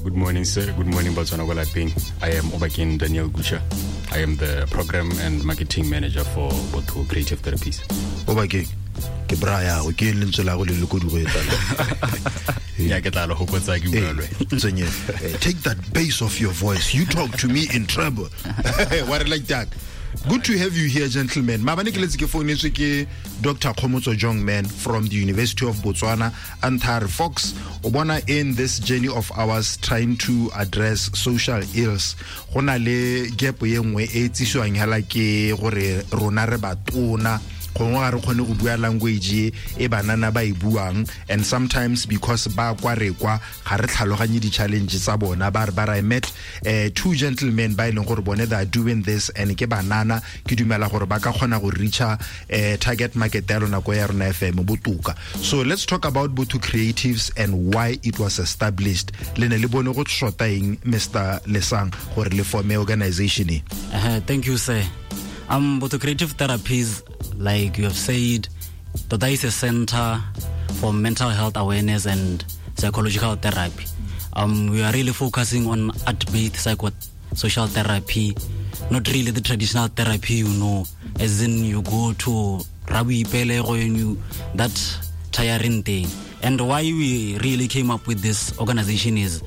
Good morning, sir. Good morning, Botswana Golaping. I am Obakeng Daniel Gucha. I am the Program and Marketing Manager for Botho Creative Therapies. Obakeng, ke braya o ke lentswe la go le lokodu go etala. Ya ke tla lo hopotsa ke bualwe. Take that bass off your voice. You talk to me in treble. What like that? Good to have you here, gentlemen. Mabane ke let's ke phone ke Dr. Khomotso Jong Man from the University of Botswana. Antar Fox obona in this journey of ours trying to address social ills. Gona le gap ye nngwe e tsiswang hala ke gore rona re batona gongwa re khone go bua language e banana ba e buang, and sometimes because ba kwa rekwa ga re tlhaloganye di challenges tsa bona ba I met two gentlemen ba ileng gore bone they are doing this, and ke banana ke dumela gore ba ka khona go reacha target market ya rona go ya rona FM botuka. So let's talk about Botho Creatives and why it was established. Le ne le bone go shota eng Mr. Lesang gore le form organization e? Thank you, sir. Botho Creative Therapies, like you have said, that is a center for mental health awareness and psychological therapy. We are really focusing on art-based psychosocial therapy, not really the traditional therapy, you know, as in you go to Rabi Pele or that tiring thing. And why we really came up with this organization is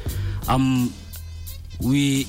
we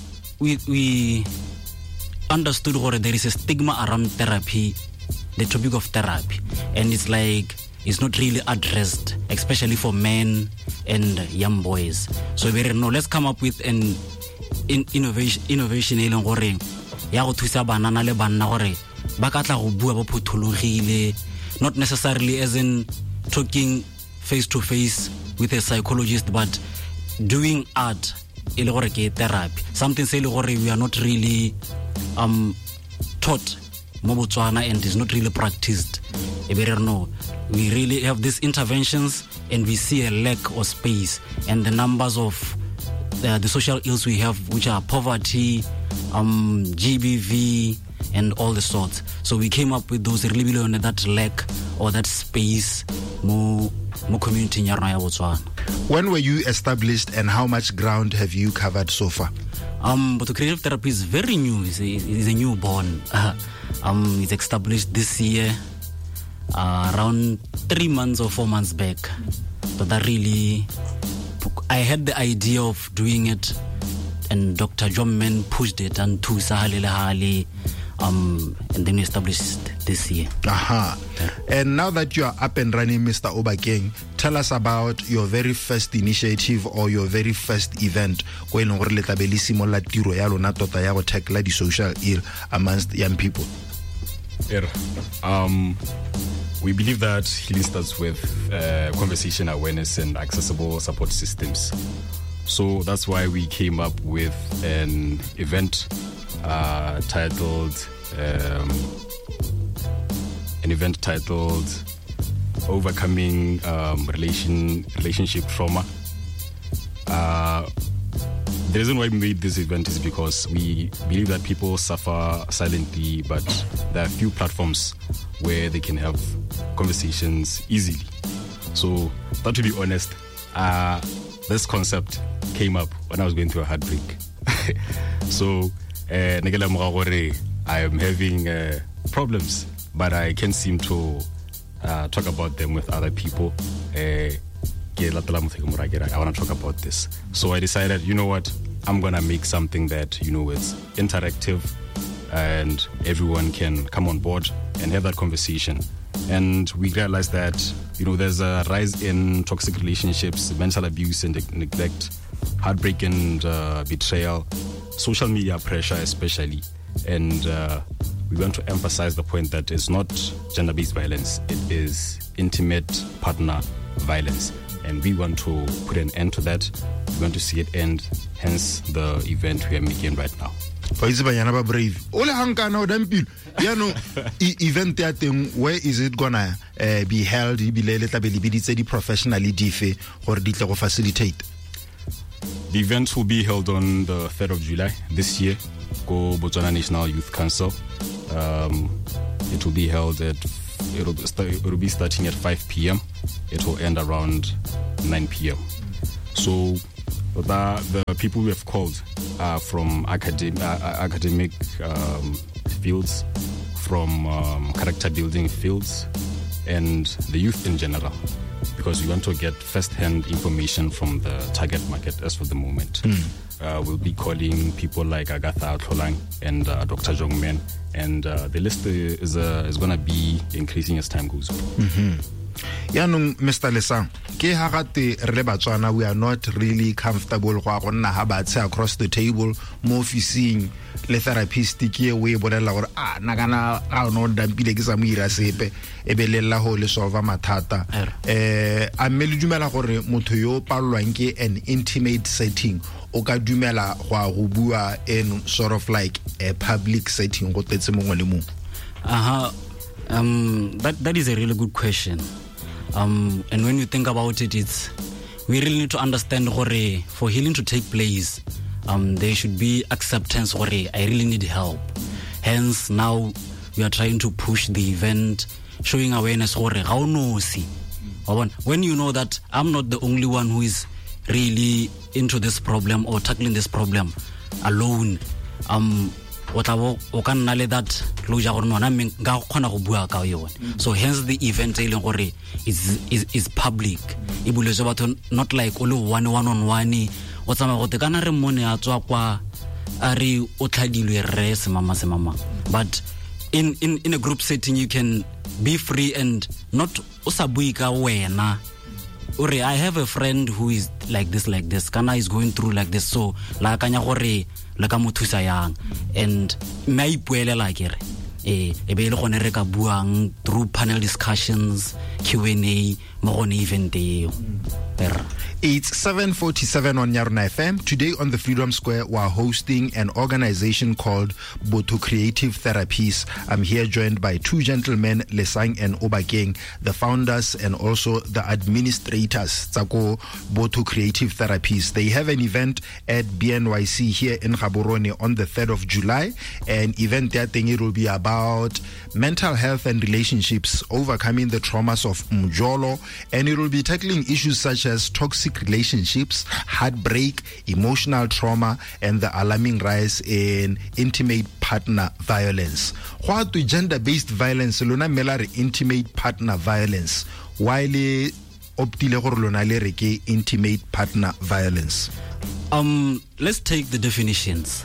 understood that there is a stigma around therapy, the topic of therapy, and it's like it's not really addressed, especially for men and young boys. So we know, let's come up with an innovation e leng gore ya go thusa banana le banna gore ba ka tla go bua ba phothologile, not necessarily as in talking face to face with a psychologist, but doing art e le gore ke therapy, something se le gore we are not really taught mo Botswana and is not really practiced. We really have these interventions and we see a lack of space, and the numbers of the social ills we have, which are poverty, GBV and all the sorts. So we came up with those really on that lack or that space mo community in Botswana. When were you established and how much ground have you covered so far? Botho Creative Therapy is very new. It's a newborn. It's established this year, around 3 months or 4 months back. But that really, I had the idea of doing it, and Dr. Jommen pushed it and to Sahalilahali, and then we established this year. And now that you are up and running, Mr. Obakeng, tell us about your very first initiative or your very first event when le tabelissimo la tiro ya lona tota ya go tackle the social ill amongst young people. We believe that healing starts with conversation awareness and accessible support systems. So that's why we came up with an event titled Overcoming Relationship Trauma. The reason why we made this event is because we believe that people suffer silently, but there are few platforms where they can have conversations easily. So, to be honest, this concept came up when I was going through a heartbreak. So, I am having problems, but I can't seem to talk about them with other people. I want to talk about this. So I decided, you know what, I'm going to make something that, is interactive and everyone can come on board and have that conversation. And we realized that, there's a rise in toxic relationships, mental abuse and neglect, heartbreak and betrayal, social media pressure especially. And we want to emphasize the point that it's not gender-based violence, it is intimate partner violence. And we want to put an end to that. We want to see it end, hence the event we are making right now. Brave. Event where is it gonna be held? Professionally facilitate. The event will be held on the 3rd of July this year. Go Botswana National Youth Council. It will be held at. It will be starting at 5 p.m. It will end around 9 p.m. So The people we have called are from academic fields, from character building fields, and the youth in general, because we want to get first-hand information from the target market as for the moment. We'll be calling people like Agatha Tholang and Dr. Jongman, and the list is going to be increasing as time goes on. Yanung Mr. Lesang, ke hagate re le Batswana, we are not really comfortable go nna ha batse across the table mo officing le therapist ke we bolela gore na kana ga no dampile ke sa mo ira sepe e belela ho le solve mathata a mme le dumela gore motho yo palwang ke an intimate setting o ka dumela go bua in sort of like a public setting go tetse mongwe le mongwe? That is a really good question. And when you think about it, we really need to understand for healing to take place, there should be acceptance I really need help. Hence now we are trying to push the event, showing awareness when you know that I'm not the only one who is really into this problem or tackling this problem alone. O can nale that closure or no so hence the event is public. Not like only one on one. What's but in a group setting you can be free and not usabuika I have a friend who is like this. Kana is going through like this. So la kanya gore la ka motho sa yang and mai puele la kere e be le gone re ka buang through panel discussions, Q&A mo gone event eo. It's 7:47 on Nyaruna FM. Today on the Freedom Square, we're hosting an organization called Botho Creative Therapies. I'm here joined by two gentlemen, Lesang and Obakeng, the founders and also the administrators, Tsako Botho Creative Therapies. They have an event at BNYC here in Gaborone on the 3rd of July. An event that it will be about mental health and relationships, overcoming the traumas of Mjolo, and it will be tackling issues such as toxic relationships, heartbreak, emotional trauma, and the alarming rise in intimate partner violence. What to gender-based violence? Lona melare intimate partner violence. While optile gore lona le re ke intimate partner violence. Let's take the definitions.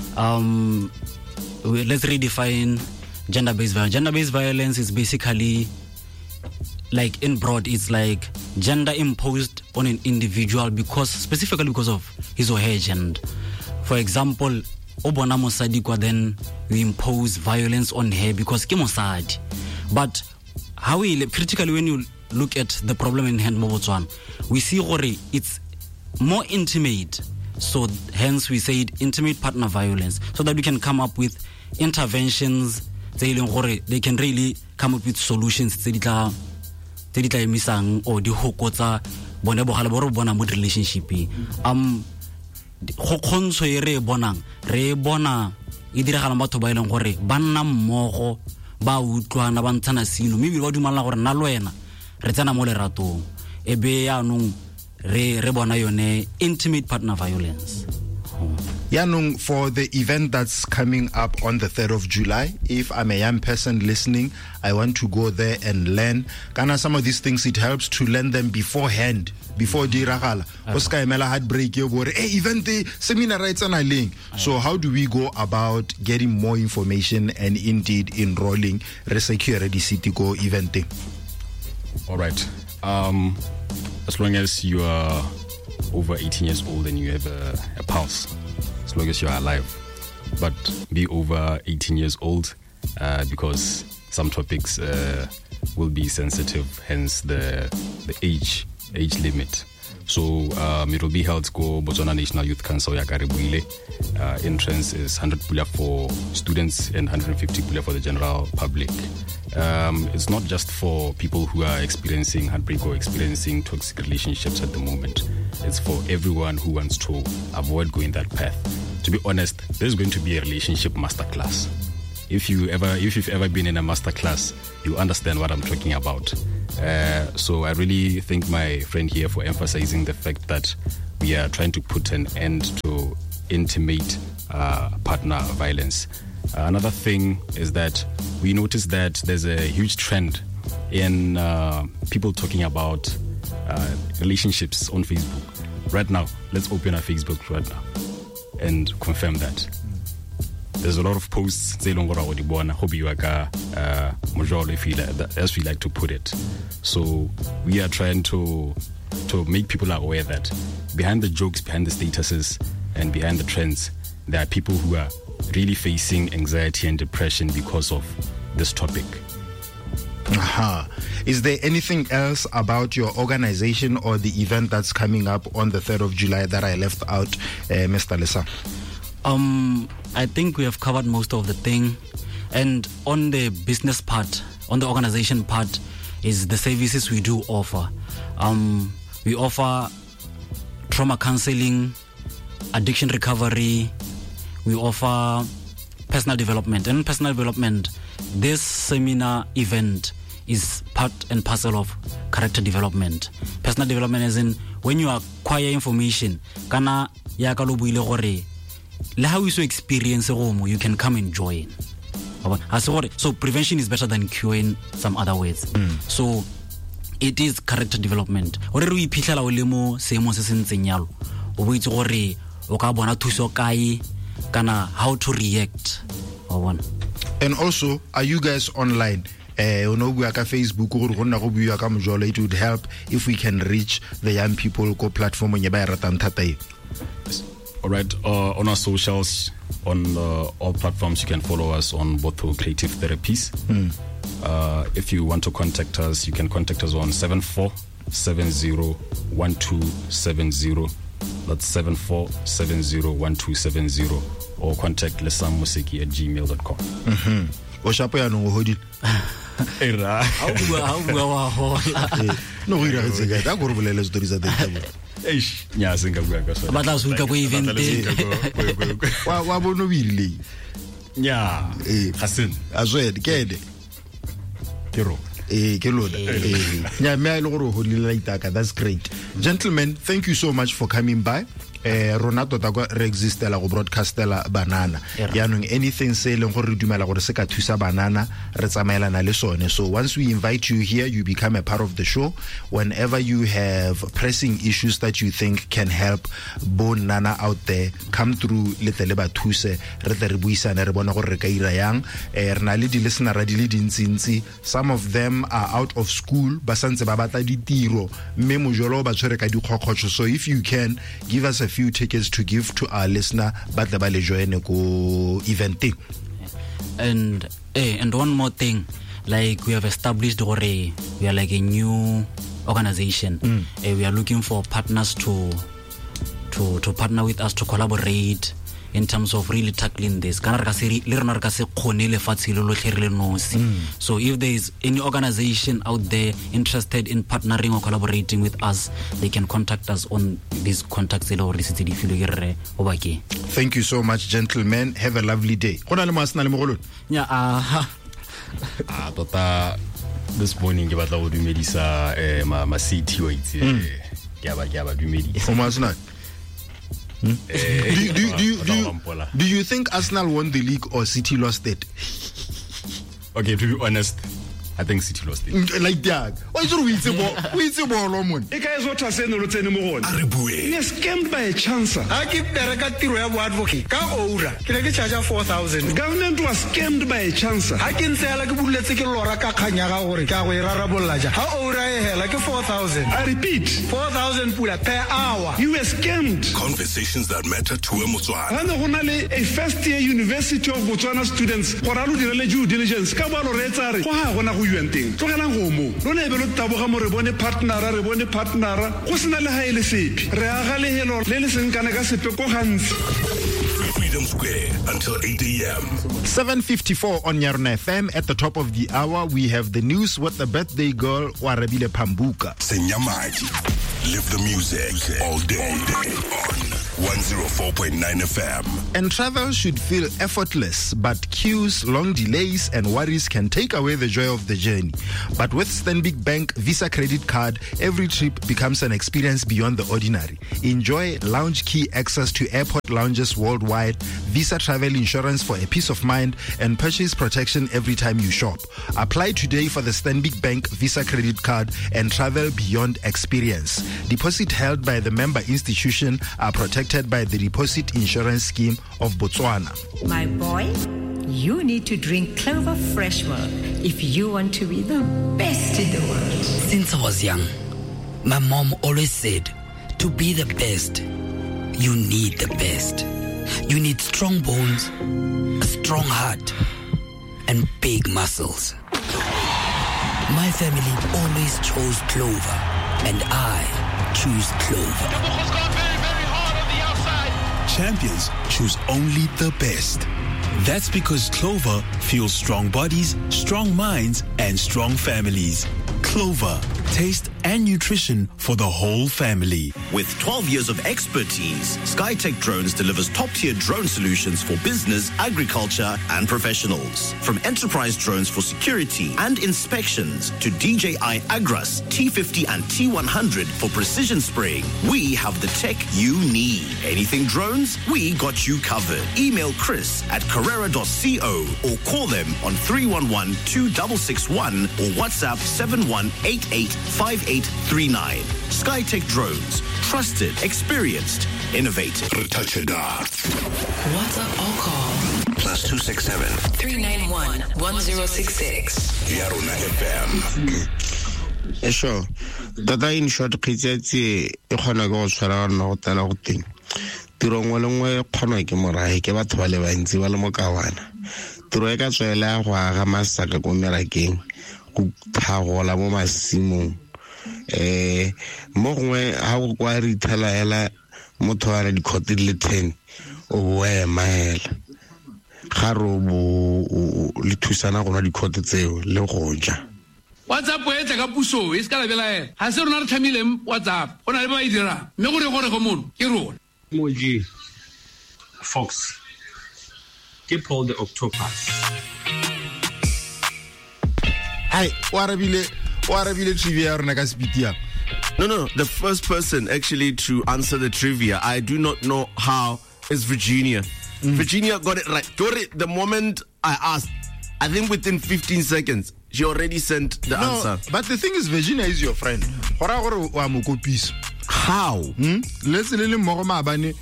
Let's redefine gender-based violence. Gender-based violence is basically, like in broad, it's like gender imposed on an individual specifically because of his or her gender. For example, obona mosadi kwa, then we impose violence on her because ke mosadi. But critically, when you look at the problem in hand, we see it's more intimate. So hence we say intimate partner violence, so that we can come up with interventions. They can really come up with solutions misang or di hokotsa bone bogala bo re bona mo relationship go khontsho re bona e diragala batho ba ileng gore ba nna mmogo ba utlwana ba ntshana sino mme ba dumala gore na lwena re tsena mo leratong e be yanong re bona yone intimate partner violence. Yanung, for the event that's coming up on the 3rd of July, if I'm a young person listening, I want to go there and learn. Kana some of these things, it helps to learn them beforehand, before diragala. Oscar Emela heartbreak event seminar rights and link. So how do we go about getting more information and indeed enrolling Resecure City Go event? All right. As long as you are over 18 years old and you have a pulse, as long as you are alive, but be over 18 years old because some topics will be sensitive, hence the age limit. So it will be held go Botswana National Youth Council Yakaribuile. Entrance is 100 pula for students and 150 pula for the general public. It's not just for people who are experiencing heartbreak or experiencing toxic relationships at the moment. It's for everyone who wants to avoid going that path. To be honest, there's going to be a relationship masterclass. If you've ever been in a masterclass, you understand what I'm talking about. So I really thank my friend here for emphasizing the fact that we are trying to put an end to intimate partner violence. Another thing is that we noticed that there's a huge trend in people talking about relationships on Facebook. Right now, let's open our Facebook right now and confirm that. There's a lot of posts as we like to put it. So we are trying to make people aware that behind the jokes, behind the statuses, and behind the trends, there are people who are really facing anxiety and depression because of this topic. Is there anything else about your organization or the event that's coming up on the 3rd of July that I left out, Mr. Lesa? I think we have covered most of the thing. And on the business part, on the organization part, is the services we do offer. We offer trauma counseling, addiction recovery. We offer personal development. And personal development, this seminar event is part and parcel of character development. Personal development as in when you acquire information, kana ya ka lo buile gore le how you experience you can come and join. So prevention is better than curing some other ways. So it is character development. Ore re iphitlhela o le mo seemo se sentseng yalo o bo itse gore o ka bona thuso kae kana how to react. And also, are you guys online? Facebook, it would help if we can reach the young people go platform. All right, on our socials, on all platforms, you can follow us on Botho Creative Therapies. If you want to contact us, you can contact us on 74701270. That's 74701270, or contact lesammusiki@gmail.com. That's great. Gentlemen, thank you so much for coming by. Ronato tago re existela go broadcastela banana yanong anything se leng gore re dumela gore se ka thusa banana re tsamaelana le sone. So once we invite you here, you become a part of the show. Whenever you have pressing issues that you think can help bone nana out there, come through le ba thuse re tle re buisana re bona gore re ka ira yang. Re na le di listener di le dintsi, some of them are out of school ba santse ba batla ditiro mme mojolo ba tshwere ka dikgokgotsho. So if you can give us a few tickets to give to our listener, but the join go eventing. And one more thing, like we have established we are like a new organization. We are looking for partners to partner with us to collaborate in terms of really tackling this. So if there is any organization out there interested in partnering or collaborating with us, they can contact us on these contacts. Thank you so much, gentlemen. Have a lovely day. This morning ke batla go dumedisa ma city waits ke ba dumedisa. Do you think Arsenal won the league or City lost it? Okay, to be honest, I think City lost it. Like that. Why should we say Lomon? Scammed by a chance. I keep the regatiro advocate. Can I charge 4,000? Government was scammed by a chance. I can say like let's take a Loraka Kanyara or Rarabolaja. How old I like 4,000? I repeat, 4,000 per hour. You were scammed. Conversations that matter to a Motswana. And a first year University of Botswana students for all the due diligence. Kabalo Retare. Yuenting. Togalang homo. Lone belo taboga mo re bone partnera go sena le ha ele sepi re aga le helo le le seng kana ka sepe ko gantsi. Freedom Square until 8 a.m. 7:54 on Yarna FM. At the top of the hour, we have the news with the birthday girl Warabile Pambuka. Senyamaji. Live the music all day on 104.9 FM. And travel should feel effortless, but queues, long delays, and worries can take away the joy of the journey. But with Stanbic Bank Visa Credit Card, every trip becomes an experience beyond the ordinary. Enjoy lounge key access to airport lounges worldwide, Visa travel insurance for a peace of mind, and purchase protection every time you shop. Apply today for the Stanbic Bank Visa Credit Card and travel beyond experience. Deposit held by the member institution are protected by the Deposit Insurance Scheme of Botswana. My boy, you need to drink Clover Fresh Milk if you want to be the best in the world. Since I was young, my mom always said, to be the best, you need the best. You need strong bones, a strong heart, and big muscles. My family always chose Clover, and I choose Clover. Champions choose only the best. That's because Clover fuels strong bodies, strong minds, and strong families. Clover, taste and nutrition for the whole family. With 12 years of expertise, Skytech Drones delivers top-tier drone solutions for business, agriculture, and professionals. From enterprise drones for security and inspections to DJI Agras, T50 and T100 for precision spraying, we have the tech you need. Anything drones, we got you covered. Email Chris at carrera.co or call them on 311-2661 or WhatsApp 71885839. Skytech Drones. Trusted, experienced, innovative. Touch it off. WhatsApp or call +267 391 1066. Yarona FM. Sure. Tata in short khitsetsi e khona go tshwara no tala go teng. Tiro ngwe le ngwe khona ke morahe ke batho ba le bantsi ba le mo kawana. Tiro e ka tswela go aga masaka go merakeng go thagola mo masimong. Mo gongwe ha go kwa re thalaela motho a re dikhote le 10 o boe maela. Ga ro bo le thusana go na dikhote tseo le go ja. WhatsApp e tla ka puso e ska la belaela ha se rona re thamile WhatsApp ona le ba e dira mme gore go mono ke rona Moji Fox ke Paul the Octopus. Hi, warabile trivia rona ka speedia. No. The first person actually to answer the trivia, I do not know how, is Virginia. Virginia got it right. The moment I asked, I think within 15 seconds, she already sent the answer. But the thing is, Virginia is your friend. How? Let's let him more mabane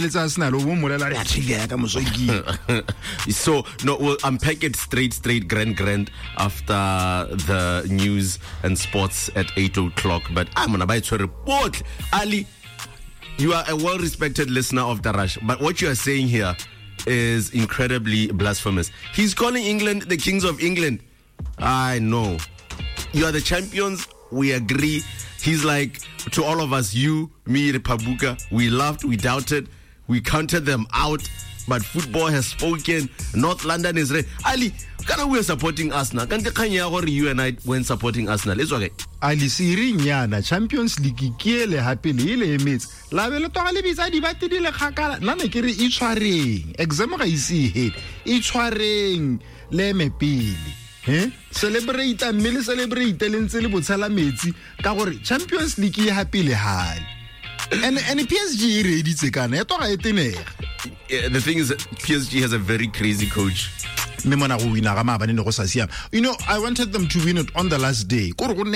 So no, we'll unpack it straight grand after the news and sports at 8 o'clock. But I'm gonna buy a report. Ali, you are a well-respected listener of Darash, but what you are saying here is incredibly blasphemous. He's calling England the kings of England. I know. You are the champions. We agree. He's like, to all of us, you, me, Repabuka, we laughed, we doubted, we counted them out, but football has spoken. North London is ready. Ali, we are supporting Arsenal. You and I went supporting Arsenal. It's okay. Ali Sirinyana, Champions League, Kiele, happily, mates. La Velotali Bisa Dibati de la Hakala, Nanakiri, Ichwaring, Examra is here, Ichwaring, Leme Pili. Celebrate and mele celebrate telling Celebutala Metsi, Kawari, Champions League happily high. And PSG ready to can. The thing is, PSG has a very crazy coach. You know, I wanted them to win it on the last day.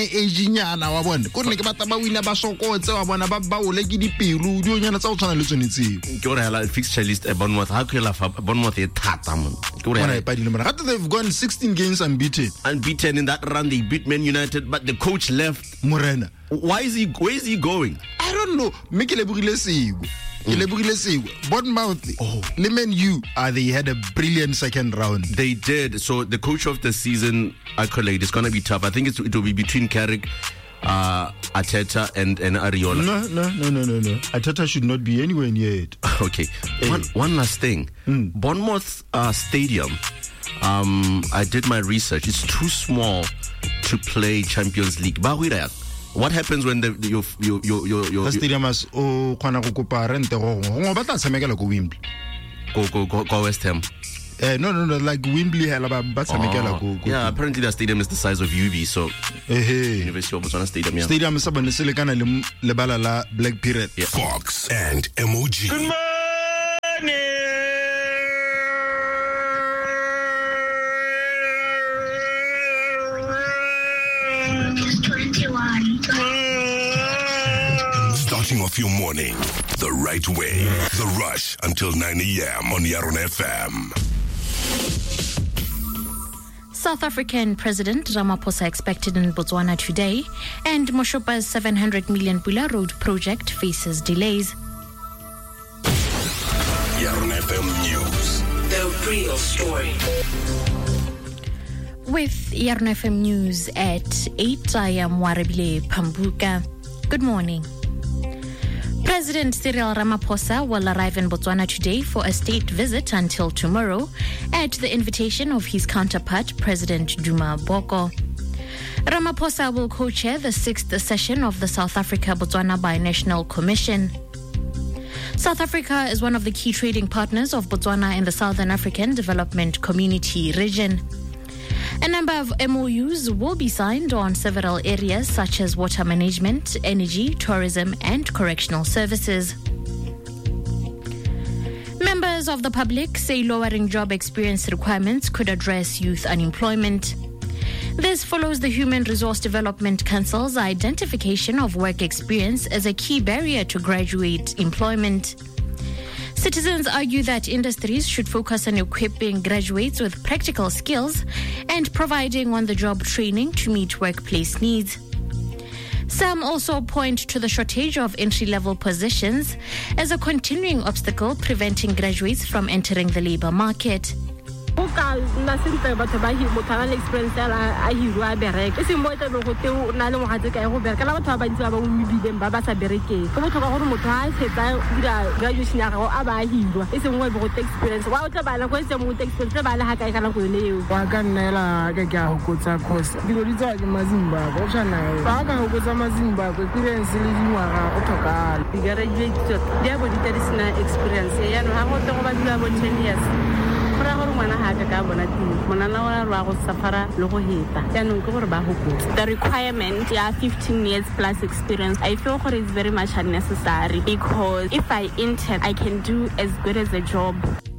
Fixture list Bournemouth. How can Bournemouth they've gone 16 games unbeaten. Unbeaten in that run, they beat Man United, but the coach left. Morena. Where is he going? I don't know. Bournemouth, Lemon U, they had a brilliant second round. They did. So the coach of the season accolade is going to be tough. I think it will be between Carrick, Arteta and Ariola. No. Arteta should not be anywhere near it. Okay. One last thing. Bournemouth Stadium, I did my research. It's too small to play Champions League. What happens when the stadium as o khona go kopa rent go ba tla tshamekela go Wembley go West Ham? No, like Wembley hela ba tshamekela go. Yeah, apparently the stadium is the size of UB, so University of Botswana Stadium. Yeah. Stadium sa bone se lekana le bala la Black Period. Yeah. Fox and MOG. Good morning. Starting off your morning the right way. The Rush until 9 a.m. on Yarona FM. South African President Ramaphosa expected in Botswana today, and Moshopa's 700 million Pula Road project faces delays. Yarona FM News. The real story. With Yarona FM News at 8, I am Warabile Pambuka. Good morning. President Cyril Ramaphosa will arrive in Botswana today for a state visit until tomorrow at the invitation of his counterpart, President Duma Boko. Ramaphosa will co-chair the 6th session of the South Africa-Botswana Binational Commission. South Africa is one of the key trading partners of Botswana in the Southern African Development Community region. A number of MOUs will be signed on several areas such as water management, energy, tourism, and correctional services. Members of the public say lowering job experience requirements could address youth unemployment. This follows the Human Resource Development Council's identification of work experience as a key barrier to graduate employment. Citizens argue that industries should focus on equipping graduates with practical skills and providing on-the-job training to meet workplace needs. Some also point to the shortage of entry-level positions as a continuing obstacle preventing graduates from entering the labor market. The requirement, 15 years plus experience, I feel it's very much unnecessary because if I enter, I can do as good as a job.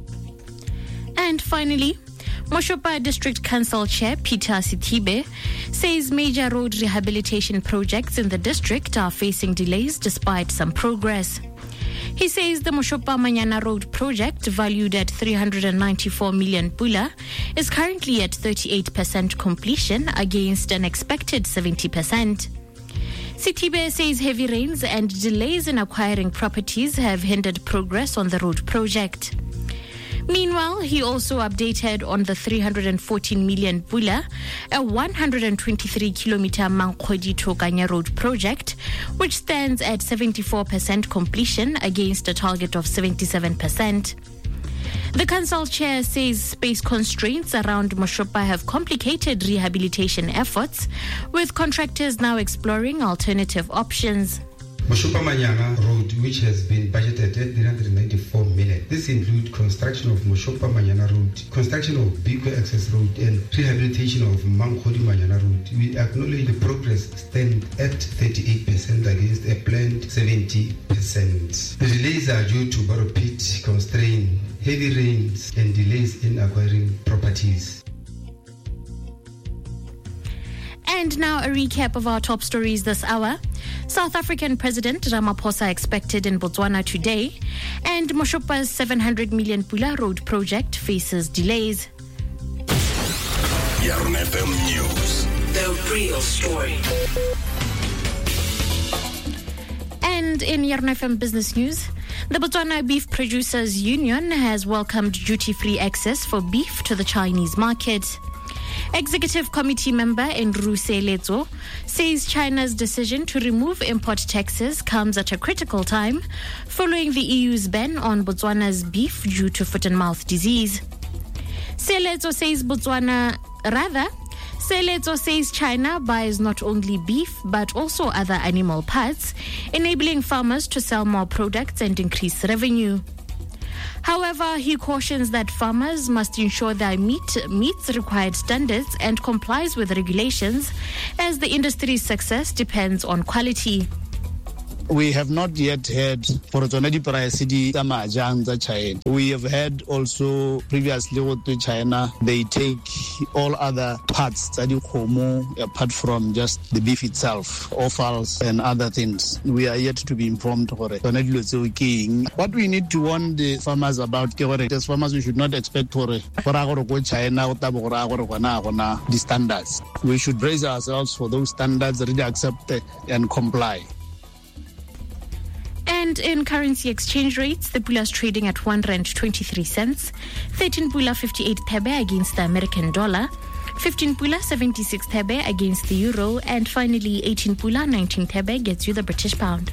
And finally, Moshopa District Council Chair Peter Sithibe says major road rehabilitation projects in the district are facing delays despite some progress. He says the Moshopa Manyana Road project, valued at 394 million Pula, is currently at 38% completion against an expected 70%. Sithibe says heavy rains and delays in acquiring properties have hindered progress on the road project. Meanwhile, he also updated on the 314 million Pula, a 123-kilometer Mankhodi-Tokanya Road project, which stands at 74% completion against a target of 77%. The council chair says space constraints around Moshopa have complicated rehabilitation efforts, with contractors now exploring alternative options. Moshopa Manyana Road, which has been budgeted at 394 million. This includes construction of Moshopa Manyana Road, construction of Biko Access Road, and rehabilitation of Mankhodi Manyana Road. We acknowledge the progress stand at 38% against a planned 70%. The delays are due to borrow pit constraint, heavy rains, and delays in acquiring properties. And now a recap of our top stories this hour. South African President Ramaphosa expected in Botswana today, and Moshopa's 700 million Pula Road project faces delays. Yarona FM News. The real story. And in Yarona FM Business News, the Botswana Beef Producers Union has welcomed duty-free access for beef to the Chinese market. Executive Committee member Andrew Seletso says China's decision to remove import taxes comes at a critical time following the EU's ban on Botswana's beef due to foot and mouth disease. Seletso says Seletso says China buys not only beef but also other animal parts, enabling farmers to sell more products and increase revenue. However, he cautions that farmers must ensure their meat meets required standards and complies with regulations, as the industry's success depends on quality. We have not yet had for the price China. We have had also previously with China, they take all other parts apart from just the beef itself, offals and other things. We are yet to be informed. What we need to warn the farmers about, as farmers, we should not expect China the standards. We should brace ourselves for those standards, really accept and comply. And in currency exchange rates, the pula is trading at R1.23, 13 pula 58 thebe against the American dollar, 15 pula 76 thebe against the euro, and finally 18 pula 19 thebe gets you the British pound.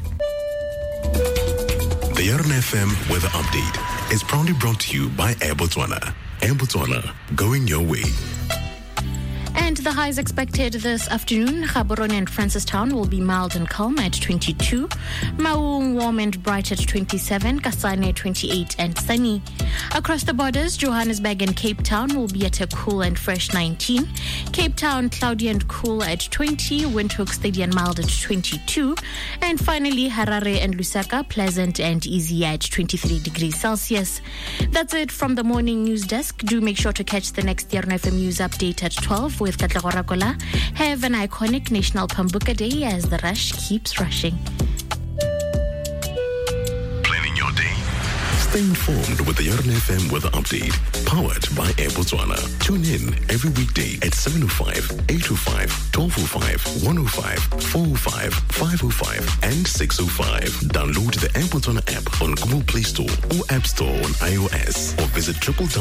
The Yarn FM Weather Update is proudly brought to you by Air Botswana. Air Botswana, going your way. And the highs expected this afternoon. Gaborone and Francistown will be mild and calm at 22. Maung warm and bright at 27. Kasane 28 and sunny. Across the borders, Johannesburg and Cape Town will be at a cool and fresh 19. Cape Town cloudy and cool at 20. Windhoek steady and mild at 22. And finally, Harare and Lusaka pleasant and easy at 23 degrees Celsius. That's it from the morning news desk. Do make sure to catch the next Yarn FM news update at 12 with Katlego Rakola. Have an iconic National Pambuka Day as the rush keeps rushing. Planning your day. Stay informed with the Yarn FM Weather Update, powered by Air Botswana. Tune in every weekday at 7:05, 8:05, 12:05, 1:05, 4:05, 5:05, and 6:05. Download the Air Botswana app on Google Play Store or App Store on iOS, or visit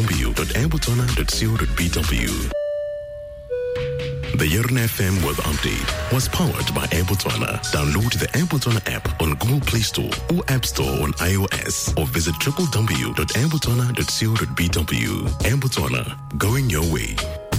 www.airbotswana.co.bw. The Yarn FM Weather Update was powered by Air Botswana. Download the Air Botswana app on Google Play Store or App Store on iOS, or visit www.airbotswana.co.bw. Air Botswana, going your way.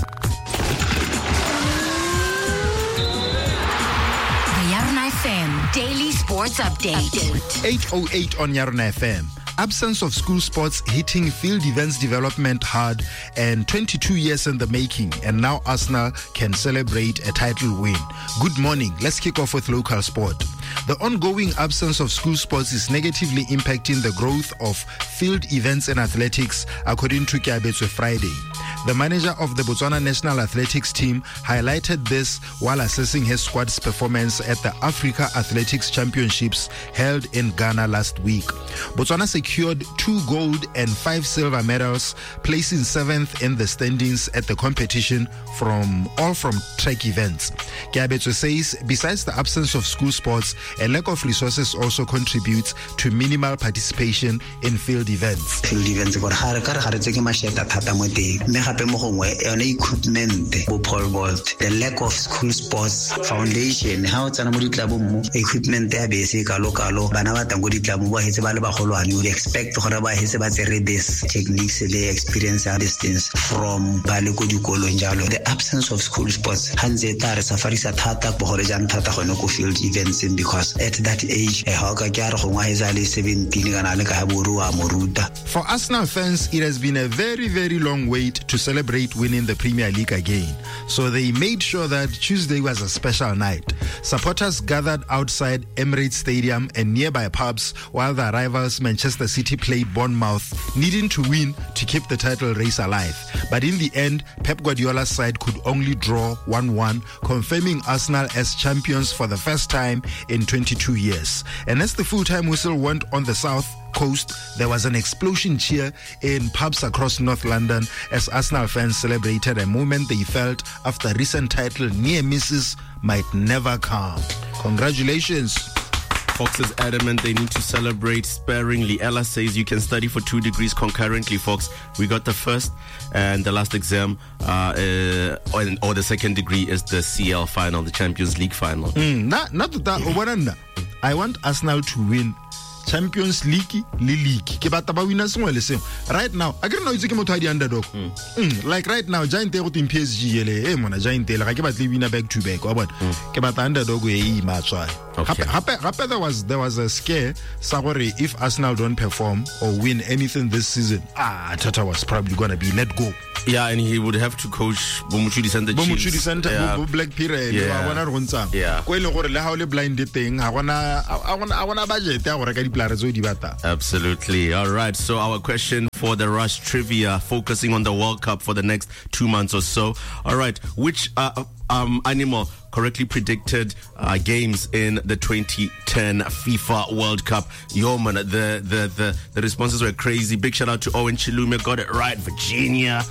The Yarn FM Daily Sports Update. 8:08 on Yarn FM. Absence of school sports hitting field events development hard, and 22 years in the making, and now Arsenal can celebrate a title win. Good morning. Let's kick off with local sport. The ongoing absence of school sports is negatively impacting the growth of field events in athletics, according to Kiabetswe Friday. The manager of the Botswana national athletics team highlighted this while assessing his squad's performance at the Africa Athletics Championships held in Ghana last week. Botswana secured 2 gold and 5 silver medals, placing 7th in the standings at the competition from track events. Kiabetswe says besides the absence of school sports, a lack of resources also contributes to minimal participation in field events. Field events equipment, pole vault, the lack of school sports foundation, how equipment there basic local, you would expect this techniques, the experience and distance from the absence of school sports. Field events because at that age, 17. For Arsenal fans, it has been a very, very long wait to celebrate winning the Premier League again. So they made sure that Tuesday was a special night. Supporters gathered outside Emirates Stadium and nearby pubs while their rivals Manchester City played Bournemouth, needing to win to keep the title race alive. But in the end, Pep Guardiola's side could only draw 1-1, confirming Arsenal as champions for the first time in 22 years. And as the full-time whistle went on the South Coast, there was an explosion cheer in pubs across North London as Arsenal fans celebrated a moment they felt after recent title near misses might never come. Congratulations. Fox is adamant they need to celebrate sparingly. Ella says you can study for 2 degrees concurrently, Fox. We got the first and the last exam, or the second degree is the CL final, the Champions League final. I want Arsenal to win Champions League le league ke batla ba wina sengwe le sengwe right now a ke re no itse ke motho a di underdog like right now Giant go team PSG ele mona Giant le ga ke batle wina back to back wa bona ke batla underdog e matswa hape there was a scare sa gore if Arsenal don't perform or win anything this season Tata was probably going to be let go. Yeah, and he would have to coach Bomuchudi Center Black Period wa bona re gontsa go ile gore le ha o le blind thing ha gona budget ya gore ka di players zo di bata. Absolutely. All right, so our question for the Rush Trivia, focusing on the World Cup for the next 2 months or so. All right, which animal correctly predicted games in the 2010 FIFA World Cup? Yo, man, the responses were crazy. Big shout out to Owen Chilume, got it right. Virginia,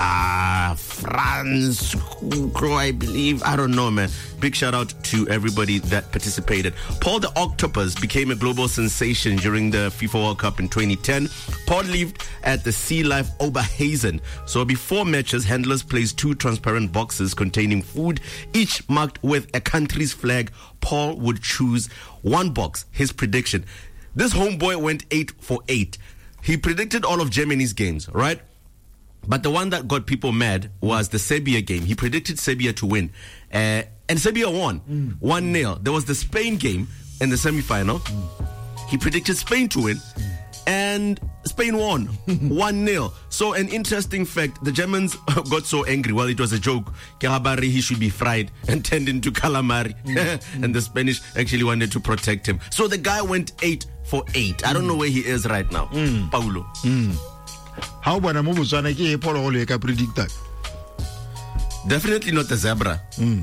France, I believe. I don't know, man. Big shout out to everybody that participated. Paul the Octopus became a global sensation during the FIFA World Cup in 2010. Paul lived at the Sea Life Oberhausen. So before matches, handlers placed 2 transparent boxes containing food, each marked with a country's flag. Paul would choose one box. His prediction. This homeboy went 8 for 8. He predicted all of Germany's games, right? But the one that got people mad was the Serbia game. He predicted Serbia to win. And Serbia won 1-0. There was the Spain game in the semi-final. He predicted Spain to win. And Spain won 1-0. So an interesting fact, the Germans got so angry. Well, it was a joke. He should be fried and turned into calamari. And the Spanish actually wanted to protect him. So the guy went 8 for 8. I don't know where he is right now. Paulo. How about a move on a Paulo predict that? Definitely not the zebra.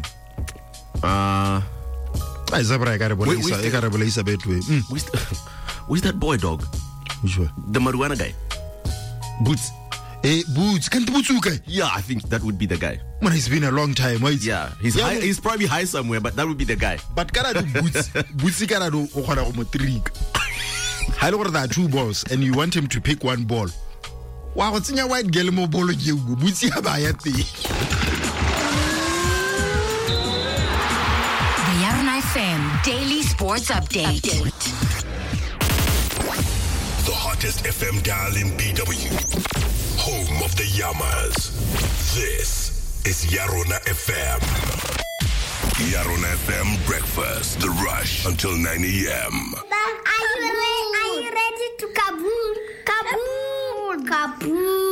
Zebra, I got a Who's that boy, dog? Which one? The marijuana guy. Boots. Boots. Can't Boots guy? Yeah, I think that would be the guy. Man, it's been a long time. Yeah, he's probably high somewhere, but that would be the guy. But can I do Boots? Boots can I do trick? I know there are 2 balls, and you want him to pick one ball. Wow, what's in your white girl? Mo ball you Boots Yabayati. The Yarn FM Daily Sports Update. The hottest FM dial in BW. Home of the Yamas. This is Yarona FM. Yarona FM breakfast. The Rush until 9 a.m. Are you ready to kaboom? Kaboom! Kaboom!